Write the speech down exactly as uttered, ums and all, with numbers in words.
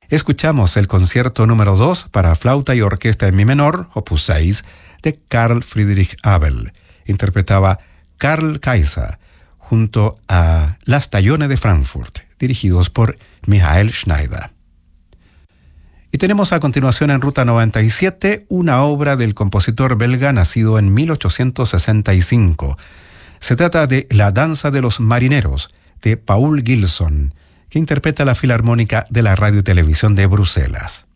Escuchamos el concierto número dos para flauta y orquesta en mi menor, opus seis, de Carl Friedrich Abel. Interpretaba Karl Kaiser junto a Las Taillone de Frankfurt, dirigidos por Michael Schneider. Y tenemos a continuación en Ruta noventa y siete una obra del compositor belga nacido en mil ochocientos sesenta y cinco. Se trata de La Danza de los Marineros, de Paul Gilson, que interpreta la Filarmónica de la Radio y Televisión de Bruselas.